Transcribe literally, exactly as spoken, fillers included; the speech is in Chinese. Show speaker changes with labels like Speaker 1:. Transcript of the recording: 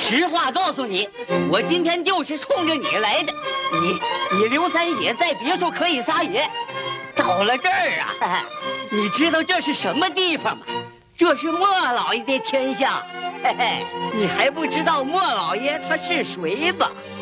Speaker 1: 实话告诉你，我今天就是冲着你来的。你你刘三姐在别处可以撒野，到了这儿啊，你知道这是什么地方吗？这是莫老爷的天下。嘿嘿，你还不知道莫老爷他是谁吧？